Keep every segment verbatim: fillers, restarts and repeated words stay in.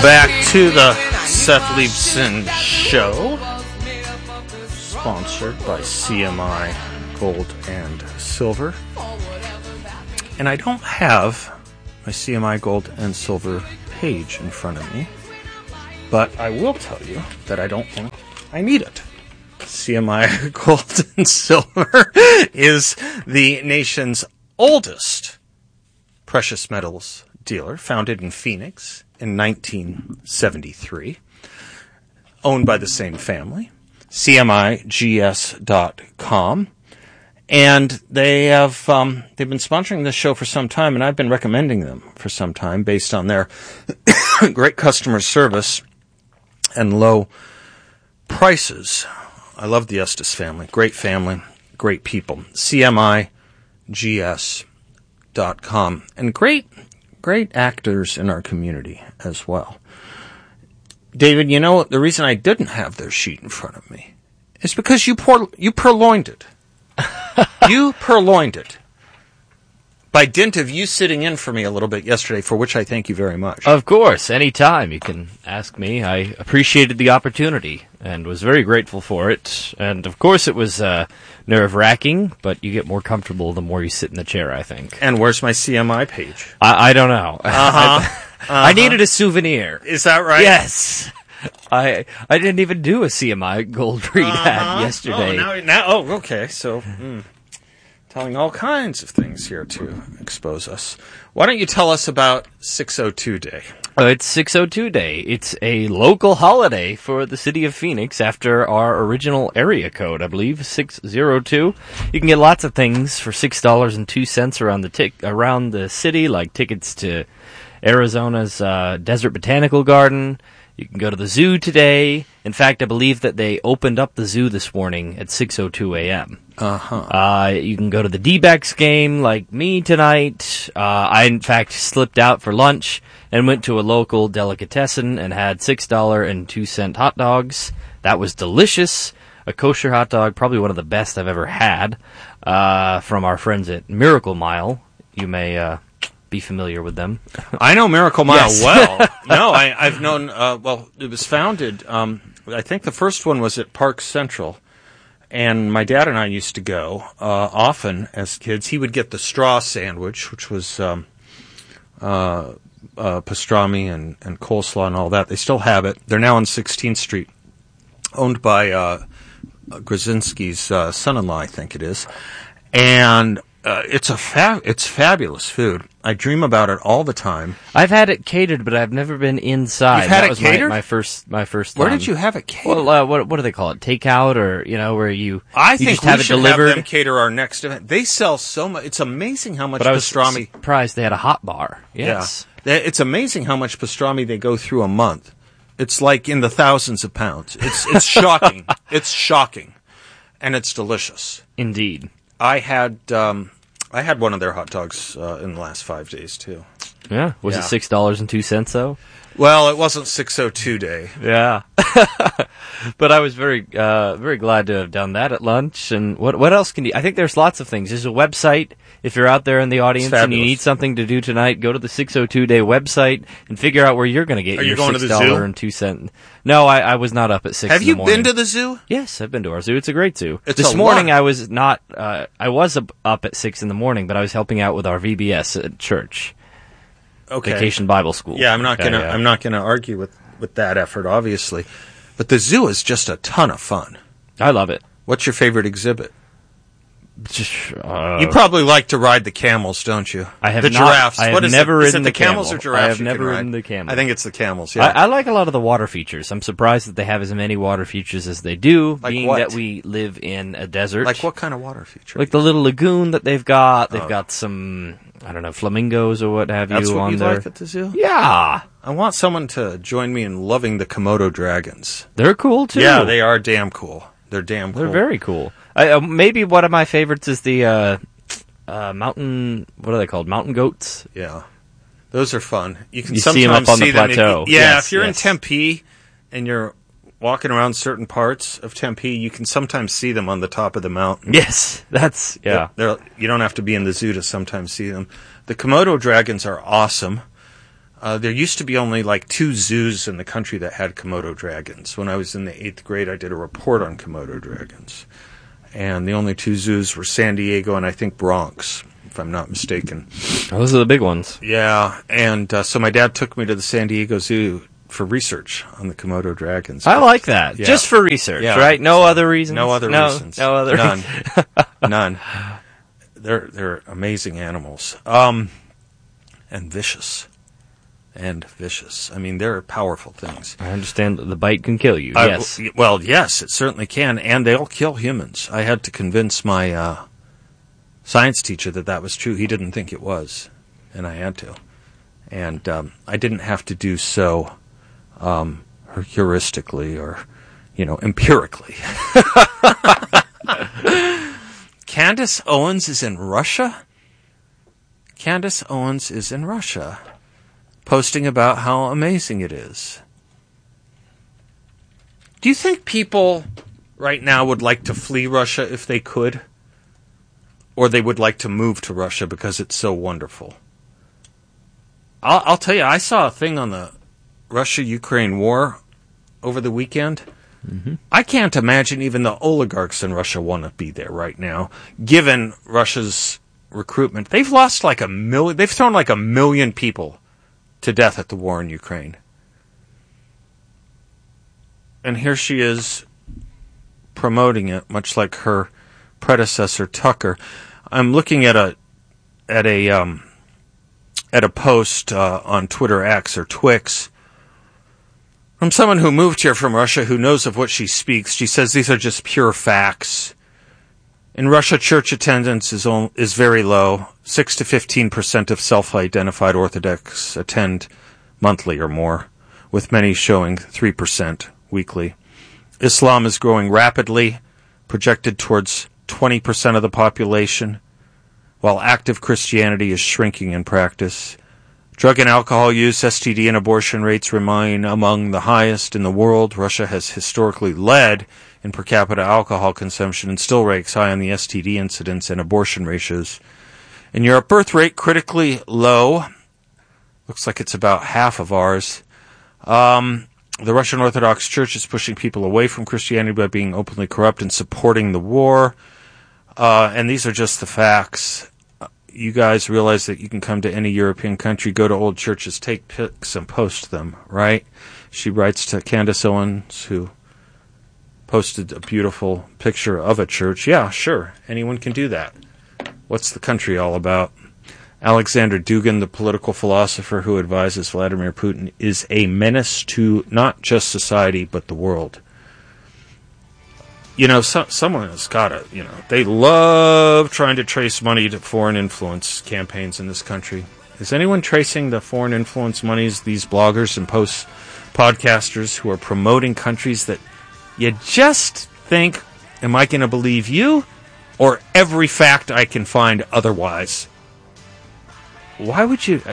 back to the Seth Leibson Show, sponsored by C M I Gold and Silver. And I don't have my C M I Gold and Silver page in front of me, but I will tell you that I don't think I need it. C M I Gold and Silver is the nation's oldest precious metals dealer, founded in Phoenix in nineteen seventy-three, owned by the same family, C M I G S dot com. And they have um, they've been sponsoring this show for some time, and I've been recommending them for some time based on their great customer service and low prices. I love the Estes family. Great family, great people. C M I G S dot com. And great, great actors in our community as well. David, you know, the reason I didn't have their sheet in front of me is because you pour, you purloined it. You purloined it. By dint of you sitting in for me a little bit yesterday, for which I thank you very much. Of course, anytime you can ask me. I appreciated the opportunity and was very grateful for it. And of course it was uh, nerve-wracking, but you get more comfortable the more you sit in the chair, I think. And where's my C M I page? I, I don't know. Uh-huh. uh-huh. I needed a souvenir. Is that right? Yes. I I didn't even do a C M I Gold read uh-huh. ad yesterday. Oh, now, now, oh okay. So, mm, telling all kinds of things here to expose us. Why don't you tell us about six oh two Day? Uh, it's six oh two Day. It's a local holiday for the city of Phoenix after our original area code, I believe, six oh two. You can get lots of things for six dollars and two cents around the tic- around the city, like tickets to Arizona's uh, Desert Botanical Garden. You can go to the zoo today. In fact, I believe that they opened up the zoo this morning at six oh two a.m. Uh-huh. Uh, you can go to the D-backs game like me tonight. Uh, I, in fact, slipped out for lunch and went to a local delicatessen and had six dollars and two cents hot dogs. That was delicious. A kosher hot dog, probably one of the best I've ever had, uh, from our friends at Miracle Mile. You may uh, be familiar with them. I know Miracle Mile Yes. well. No, I, I've known, uh, well, it was founded, um, I think the first one was at Park Central. And my dad and I used to go uh, often as kids. He would get the straw sandwich, which was um, uh, uh, pastrami and, and coleslaw and all that. They still have it. They're now on sixteenth Street, owned by uh, Grzinski's uh, son-in-law, I think it is. And uh, it's a fa- it's fabulous food. I dream about it all the time. I've had it catered, but I've never been inside. You've had that it was catered? My, my first, my first time. Where did you have it catered? Well, uh, what what do they call it? Takeout, or you know, where you I you think just we have it should delivered. have them cater our next event. They sell so much. It's amazing how much But I was pastrami. surprised they had a hot bar. Yes. Yeah. They- It's amazing how much pastrami they go through a month. It's like in the thousands of pounds. It's it's shocking. It's shocking, and it's delicious. Indeed. I had um, I had one of their hot dogs uh, in the last five days too. Yeah. Was Yeah. it six dollars and two cents though? Well, it wasn't six oh two Day. Yeah. But I was very, uh, very glad to have done that at lunch. And what, what else can you, I think there's lots of things. There's a website. If you're out there in the audience and you need something to do tonight, go to the six oh two Day website and figure out where you're going to get Are you your going to six the zoo? dollars and two cents. No, I, I was not up at six Have in you the morning. been to the zoo? Yes, I've been to our zoo. It's a great zoo. It's this a morning lot. I was not, uh, I was up, up at six in the morning, but I was helping out with our V B S at church. Okay. Vacation Bible School. Yeah, I'm not gonna yeah. I'm not gonna argue with, with that effort, obviously. But the zoo is just a ton of fun. I love it. What's your favorite exhibit? Just, uh, You probably like to ride the camels, don't you? I have the not- giraffes. I have What is never it? Is ridden it the the camels camel. or giraffes? I have you never can ridden ride? the camel. I think it's the camels. Yeah. I, I like a lot of the water features. I'm surprised that they have as many water features as they do, Like being what? that we live in a desert. Like what kind of water feature? Like the little lagoon that they've got. They've Oh. got some, I don't know, flamingos or what have That's you what on you there. like at the zoo? Yeah, I want someone to join me in loving the Komodo dragons. they're cool too. Yeah, they are damn cool. They're damn cool. They're very cool. I, uh, maybe one of my favorites is the uh, uh, mountain. What are they called? Mountain goats. Yeah. Those are fun. You can You see sometimes 'em up on the see them in- plateau. yeah, Yes, if you're yes. in Tempe and you're walking around certain parts of Tempe, you can sometimes see them on the top of the mountain. Yes, that's yeah. They're, they're, you don't have to be in the zoo to sometimes see them. The Komodo dragons are awesome. Uh, there used to be only like two zoos in the country that had Komodo dragons. When I was in the eighth grade, I did a report on Komodo dragons. And the only two zoos were San Diego and I think Bronx, if I'm not mistaken. Those are the big ones. Yeah, and uh, so my dad took me to the San Diego Zoo for research on the Komodo dragons. I like that. Yeah. Just for research, Yeah. right? No other reasons? No other no, reasons. No other None. reasons. None. They're, they're amazing animals. Um, and vicious. And vicious. I mean, they're powerful things. I understand that the bite can kill you, I- yes. well, yes, it certainly can, and they'll kill humans. I had to convince my uh, science teacher that that was true. He didn't think it was, and I had to. And um, I didn't have to do so um, heuristically or, you know, empirically. Candace Owens is in Russia? Candace Owens is in Russia, posting about how amazing it is. Do you think people right now would like to flee Russia if they could? Or they would like to move to Russia because it's so wonderful? I'll, I'll tell you, I saw a thing on the Russia-Ukraine war over the weekend. Mm-hmm. I can't imagine even the oligarchs in Russia want to be there right now, given Russia's recruitment. They've lost like a million, they've thrown like a million people to death at the war in Ukraine. And here she is promoting it, much like her predecessor Tucker. I'm looking at a at a um, at a post uh, on Twitter X or Twix from someone who moved here from Russia who knows of what she speaks. She says these are just pure facts. In Russia, church attendance is on, is very low. Six to fifteen percent of self-identified Orthodox attend monthly or more, with many showing three percent weekly. Islam is growing rapidly, projected towards twenty percent of the population, while active Christianity is shrinking in practice. Drug and alcohol use, S T D and abortion rates remain among the highest in the world. Russia has historically led in per capita alcohol consumption and still ranks high on the S T D incidence and abortion ratios. In Europe, birth rate critically low. Looks like it's about half of ours. Um, the Russian Orthodox Church is pushing people away from Christianity by being openly corrupt and supporting the war. Uh, and these are just the facts. You guys realize that you can come to any European country, go to old churches, take pics and post them, right? She writes to Candace Owens, who posted a beautiful picture of a church. Yeah, sure, anyone can do that. What's the country all about? Alexander Dugin, the political philosopher who advises Vladimir Putin, is a menace to not just society, but the world. You know, so, someone has got to, you know, they love trying to trace money to foreign influence campaigns in this country. Is anyone tracing the foreign influence monies, these bloggers and post podcasters who are promoting countries that you just think, am I going to believe you or every fact I can find otherwise? Why would you?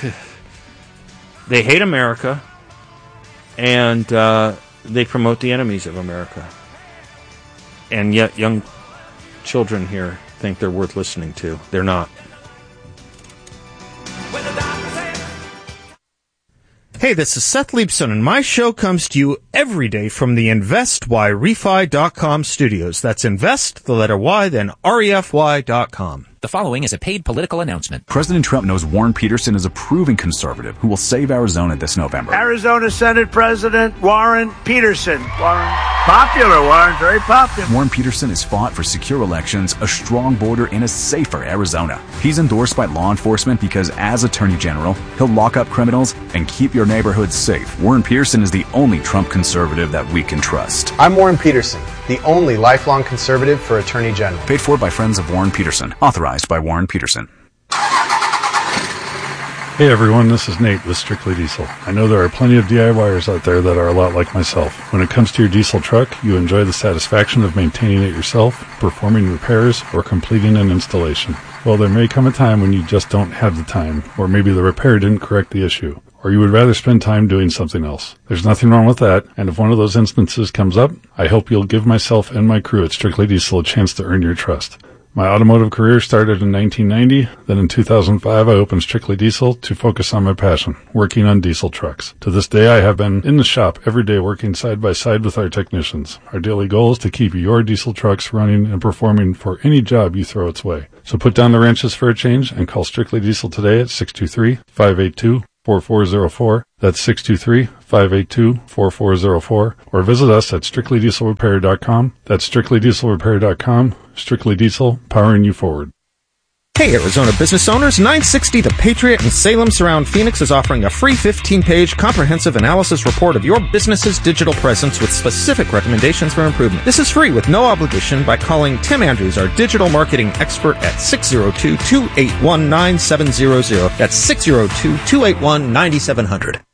They hate America, and uh, they promote the enemies of America. And yet young children here think they're worth listening to. They're not. Hey, this is Seth Leibson, and my show comes to you every day from the invest y refi dot com studios. That's invest, the letter Y, then R E F Y dot com. The following is a paid political announcement. President Trump knows Warren Peterson is a proven conservative who will save Arizona this November. Arizona Senate President Warren Peterson. Warren, popular, Warren, very popular. Warren Peterson has fought for secure elections, a strong border, and a safer Arizona. He's endorsed by law enforcement because as Attorney General, he'll lock up criminals and keep your neighborhood safe. Warren Peterson is the only Trump conservative that we can trust. I'm Warren Peterson, the only lifelong conservative for Attorney General. Paid for by Friends of Warren Peterson. Authorized by Warren Peterson. Hey everyone, this is Nate with Strictly Diesel. I know there are plenty of DIYers out there that are a lot like myself. When it comes to your diesel truck, you enjoy the satisfaction of maintaining it yourself, performing repairs, or completing an installation. Well, there may come a time when you just don't have the time, or maybe the repair didn't correct the issue, or you would rather spend time doing something else. There's nothing wrong with that, and if one of those instances comes up, I hope you'll give myself and my crew at Strictly Diesel a chance to earn your trust. My automotive career started in nineteen ninety. Then in two thousand five, I opened Strictly Diesel to focus on my passion, working on diesel trucks. To this day, I have been in the shop every day working side by side with our technicians. Our daily goal is to keep your diesel trucks running and performing for any job you throw its way. So put down the wrenches for a change and call Strictly Diesel today at six two three, five eight two, four four zero four. That's six two three, five eight two, four four zero four. Or visit us at strictly diesel repair dot com. That's strictly diesel repair dot com. Strictly Diesel, powering you forward. Hey Arizona business owners, nine sixty The Patriot in Salem Surround Phoenix is offering a free fifteen-page comprehensive analysis report of your business's digital presence with specific recommendations for improvement. This is free with no obligation by calling Tim Andrews, our digital marketing expert, at six oh two, two eight one, nine seven zero zero. That's six oh two, two eight one, nine seven zero zero.